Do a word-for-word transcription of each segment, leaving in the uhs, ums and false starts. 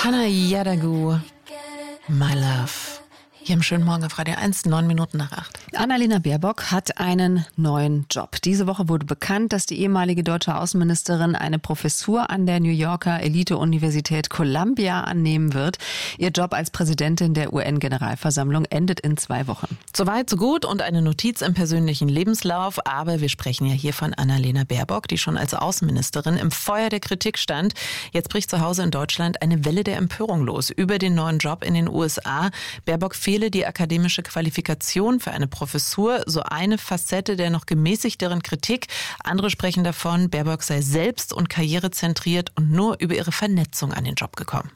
Hannah Yadagu, My Love. Hier im schönen Morgen auf Radio eins, neun Minuten nach acht. Annalena Baerbock hat einen neuen Job. Diese Woche wurde bekannt, dass die ehemalige deutsche Außenministerin eine Professur an der New Yorker Elite-Universität Columbia annehmen wird. Ihr Job als Präsidentin der U N-Generalversammlung endet in zwei Wochen. Soweit, so gut und eine Notiz im persönlichen Lebenslauf. Aber wir sprechen ja hier von Annalena Baerbock, die schon als Außenministerin im Feuer der Kritik stand. Jetzt bricht zu Hause in Deutschland eine Welle der Empörung los über den neuen Job in den U S A. Baerbock fehle die akademische Qualifikation für eine Professur, so eine Facette der noch gemäßigteren Kritik. Andere sprechen davon, Baerbock sei selbst- und karrierezentriert und nur über ihre Vernetzung an den Job gekommen.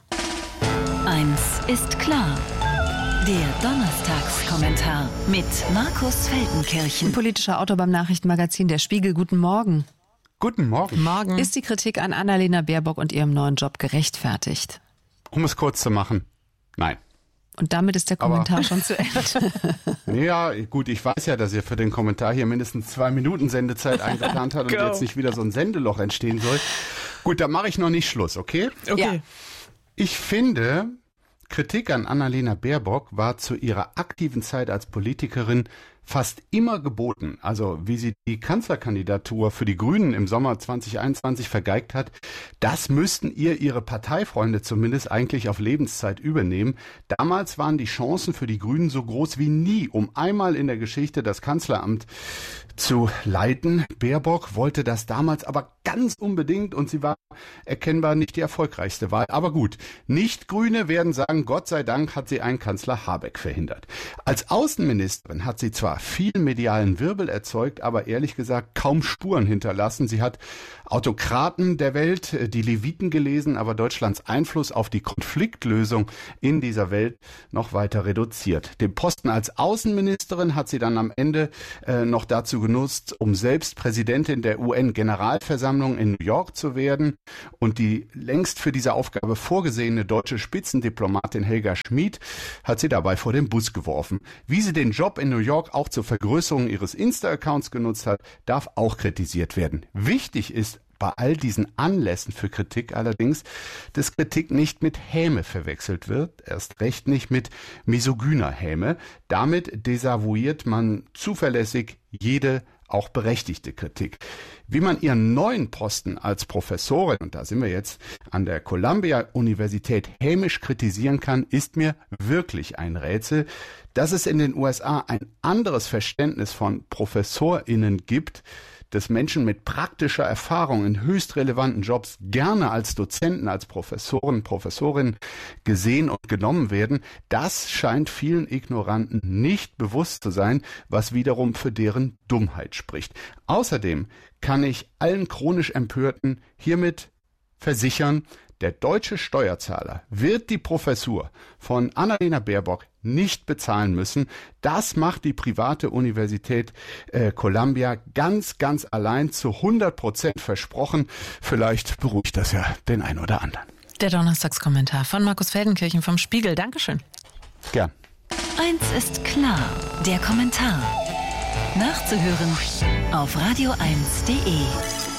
Eins ist klar. Der Donnerstagskommentar mit Markus Feldenkirchen. Politischer Autor beim Nachrichtenmagazin Der Spiegel. Guten Morgen. Guten Morgen. Morgen. Ist die Kritik an Annalena Baerbock und ihrem neuen Job gerechtfertigt? Um es kurz zu machen, nein. Und damit ist der Kommentar Aber schon zu Ende. Ja, gut, ich weiß ja, dass ihr für den Kommentar hier mindestens zwei Minuten Sendezeit eingeplant habt und jetzt nicht wieder so ein Sendeloch entstehen soll. Gut, da mache ich noch nicht Schluss, okay? Okay. Ja. Ich finde, Kritik an Annalena Baerbock war zu ihrer aktiven Zeit als Politikerin fast immer geboten. Also wie sie die Kanzlerkandidatur für die Grünen im Sommer zwanzig einundzwanzig vergeigt hat, das müssten ihr ihre Parteifreunde zumindest eigentlich auf Lebenszeit übernehmen. Damals waren die Chancen für die Grünen so groß wie nie, um einmal in der Geschichte das Kanzleramt zu leiten. Baerbock wollte das damals aber ganz unbedingt und sie war erkennbar nicht die erfolgreichste Wahl. Aber gut, Nicht-Grüne werden sagen, Gott sei Dank hat sie einen Kanzler Habeck verhindert. Als Außenministerin hat sie zwar viel medialen Wirbel erzeugt, aber ehrlich gesagt kaum Spuren hinterlassen. Sie hat Autokraten der Welt, die Leviten gelesen, aber Deutschlands Einfluss auf die Konfliktlösung in dieser Welt noch weiter reduziert. Den Posten als Außenministerin hat sie dann am Ende äh, noch dazu genutzt, um selbst Präsidentin der U N-Generalversammlung in New York zu werden. Und die längst für diese Aufgabe vorgesehene deutsche Spitzendiplomatin Helga Schmid hat sie dabei vor den Bus geworfen. Wie sie den Job in New York auch zur Vergrößerung ihres Insta-Accounts genutzt hat, darf auch kritisiert werden. Wichtig ist bei all diesen Anlässen für Kritik allerdings, dass Kritik nicht mit Häme verwechselt wird, erst recht nicht mit misogyner Häme. Damit desavouiert man zuverlässig jede auch berechtigte Kritik. Wie man ihren neuen Posten als Professorin, und da sind wir jetzt an der Columbia-Universität, hämisch kritisieren kann, ist mir wirklich ein Rätsel. Dass es in den U S A ein anderes Verständnis von ProfessorInnen gibt, dass Menschen mit praktischer Erfahrung in höchst relevanten Jobs gerne als Dozenten, als Professoren, Professorinnen gesehen und genommen werden, das scheint vielen Ignoranten nicht bewusst zu sein, was wiederum für deren Dummheit spricht. Außerdem kann ich allen chronisch Empörten hiermit versichern, der deutsche Steuerzahler wird die Professur von Annalena Baerbock nicht bezahlen müssen. Das macht die private Universität äh, Columbia ganz, ganz allein zu hundert Prozent versprochen. Vielleicht beruhigt das ja den einen oder anderen. Der Donnerstagskommentar von Markus Feldenkirchen vom Spiegel. Dankeschön. Gern. Eins ist klar, der Kommentar. Nachzuhören auf radio eins punkt de.